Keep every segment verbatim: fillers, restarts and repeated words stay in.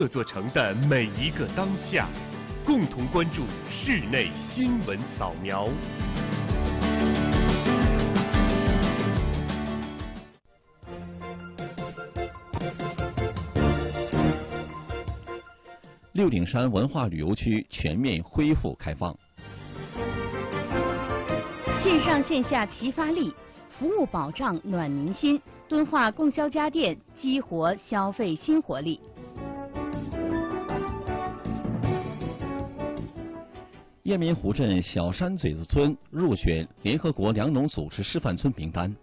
这座城的每一个当下，共同关注室内新闻扫描。 六顶山文化旅游区全面恢复开放， 线上线下齐发力，服务保障暖民心。敦化供销家电激活消费新活力。 雁鸣湖镇小山嘴子村入选联合国粮农组织示范村名单。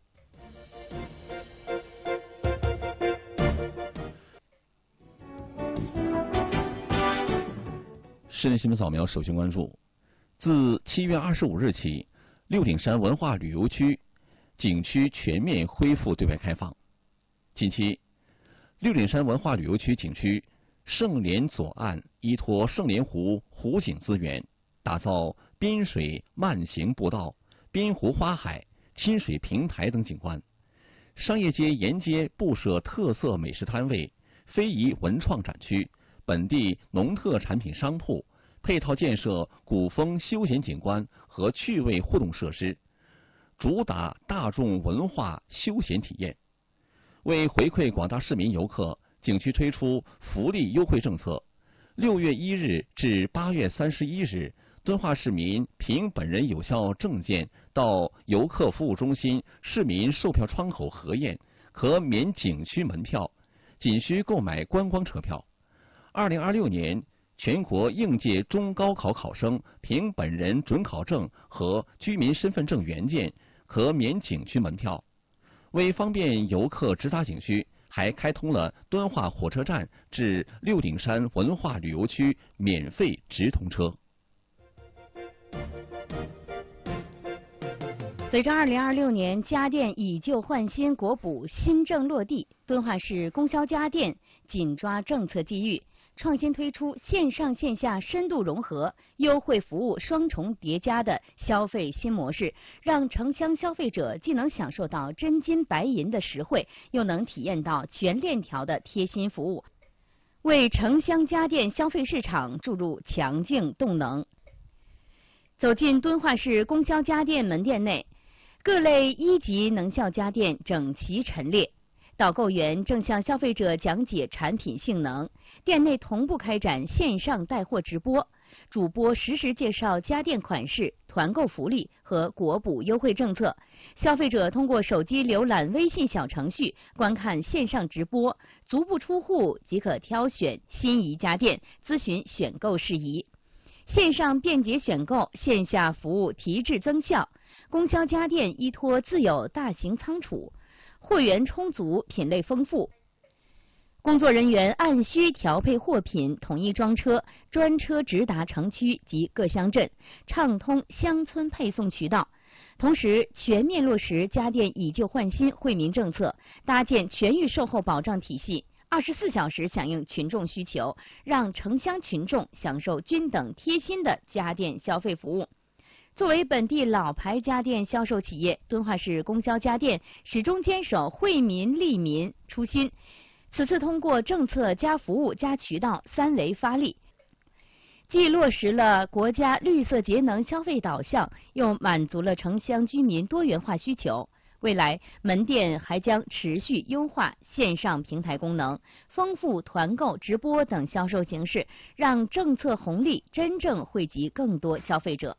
室内新闻扫描，首先关注：自七月二十五日起，六顶山文化旅游区景区全面恢复对外开放。近期，六顶山文化旅游区景区圣莲左岸依托圣莲湖湖景资源，打造滨水慢行步道、滨湖花海、亲水平台等景观。商业街沿街布设特色美食摊位、非遗文创展区、本地农特产品商铺，配套建设古风休闲景观和趣味互动设施，主打大众文化休闲体验。为回馈广大市民游客，景区推出福利优惠政策。六月一日至八月三十一日，敦化市民凭本人有效证件到游客服务中心市民售票窗口核验，可免景区门票，仅需购买观光车票。二零二六年，全国应届中高考考生凭本人准考证和居民身份证原件，可免景区门票。为方便游客直达景区，还开通了敦化火车站至六顶山文化旅游区免费直通车。 随着二零二六年家电以旧换新国补新政落地，敦化市供销家电紧抓政策机遇，创新推出线上线下深度融合、优惠服务双重叠加的消费新模式，让城乡消费者既能享受到真金白银的实惠，又能体验到全链条的贴心服务，为城乡家电消费市场注入强劲动能。走进敦化市供销家电门店内，各类一级能效家电整齐陈列。导购员正向消费者讲解产品性能，店内同步开展线上带货直播，主播实时介绍家电款式、团购福利和国补优惠政策。消费者通过手机浏览微信小程序，观看线上直播，足不出户即可挑选心仪家电，咨询选购事宜。线上便捷选购，线下服务提质增效。供销家电依托自有大型仓储，货源充足，品类丰富，工作人员按需调配货品，统一装车，专车直达城区及各乡镇，畅通乡村配送渠道。同时，全面落实家电以旧换新惠民政策，搭建全域售后保障体系，二十四小时响应群众需求，让城乡群众享受均等贴心的家电消费服务。作为本地老牌家电销售企业，敦化市供销家电始终坚守惠民利民初心。此次通过政策加服务加渠道三维发力，既落实了国家绿色节能消费导向，又满足了城乡居民多元化需求。未来门店还将持续优化线上平台功能，丰富团购、直播等销售形式，让政策红利真正惠及更多消费者。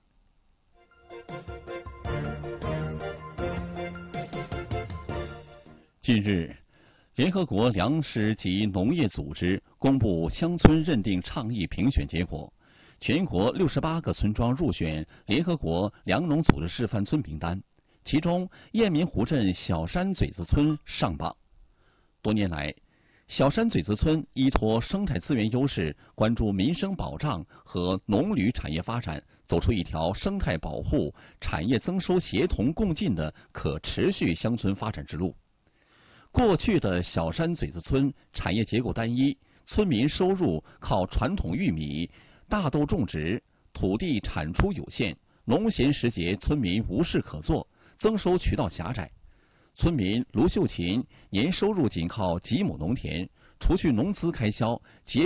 近日，联合国粮食及农业组织公布乡村认定倡议评选结果，全国六十八个村庄入选联合国粮农组织示范村名单，其中雁鸣湖镇小山嘴子村上榜。多年来，小山嘴子村依托生态资源优势，关注民生保障和农旅产业发展，走出一条生态保护、产业增收协同共进的可持续乡村发展之路。过去的小山嘴子村产业结构单一，村民收入靠传统玉米、大豆种植，土地产出有限，农闲时节村民无事可做，增收渠道狭窄。村民卢秀琴年收入仅靠几亩农田， 除去农资开销，节